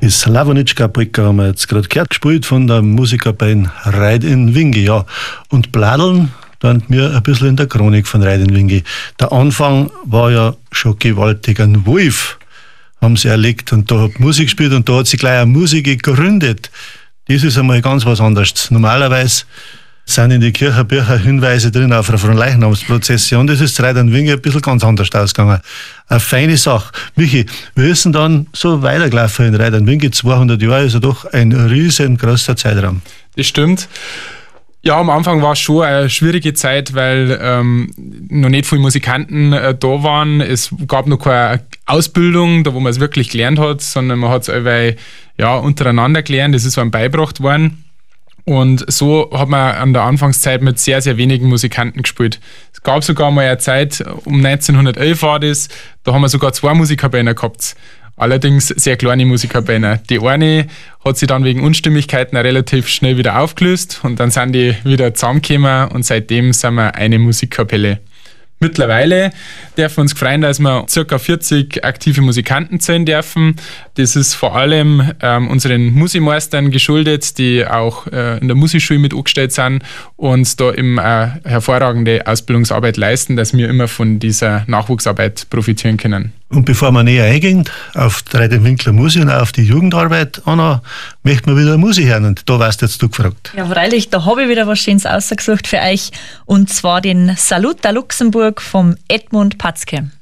Die Slavonitschka-Polka haben wir jetzt gerade gehört, gespielt von der Musikerband Reit in Wingi. Ja. Und Bladeln dann mir ein bisschen in der Chronik von Reit in Wingi. Der Anfang war ja schon gewaltig. Ein Wolf haben sie erlegt und da hat Musik gespielt und da hat sich gleich eine Musik gegründet. Das ist einmal ganz was anderes. Normalerweise sind in die Kirchenbücher Hinweise drin auf eine Fronleichnamsprozession. Das ist Reit in Wingi ein bisschen ganz anders ausgegangen. Eine feine Sache. Michi, wir sind dann so weitergelaufen in Reit in Wingi. 200 Jahre ist ja doch ein riesengroßer Zeitraum. Das stimmt. Ja, am Anfang war es schon eine schwierige Zeit, weil noch nicht viele Musikanten da waren. Es gab noch keine Ausbildung, da wo man es wirklich gelernt hat, sondern man hat es untereinander gelernt. Das ist einem beigebracht worden. Und so hat man an der Anfangszeit mit sehr, sehr wenigen Musikanten gespielt. Es gab sogar mal eine Zeit, um 1911 war das, da haben wir sogar 2 Musikerbänder gehabt. Allerdings sehr kleine Musikerbänder. Die eine hat sich dann wegen Unstimmigkeiten relativ schnell wieder aufgelöst und dann sind die wieder zusammengekommen und seitdem sind wir eine Musikkapelle. Mittlerweile dürfen wir uns freuen, dass wir ca. 40 aktive Musikanten zählen dürfen. Das ist vor allem unseren Musimeistern geschuldet, die auch in der Musikschule mit angestellt sind und da eben eine hervorragende Ausbildungsarbeit leisten, dass wir immer von dieser Nachwuchsarbeit profitieren können. Und bevor wir näher eingehen auf die Reit in Winkler Musik und auch auf die Jugendarbeit, Anna, möchten wir wieder Musik hören und da warst jetzt du gefragt. Ja, freilich, da habe ich wieder was Schönes ausgesucht für euch und zwar den Salut à Luxemburg vom Edmund Patzke.